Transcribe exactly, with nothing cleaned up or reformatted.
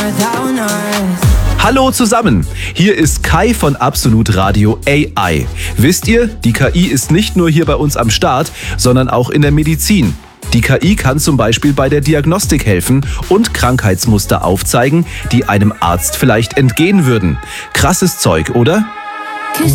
Hallo zusammen, hier ist Kai von Absolut Radio A I. Wisst ihr, die K I ist nicht nur hier bei uns am Start, sondern auch in der Medizin. Die K I kann zum Beispiel bei der Diagnostik helfen und Krankheitsmuster aufzeigen, die einem Arzt vielleicht entgehen würden. Krasses Zeug, oder?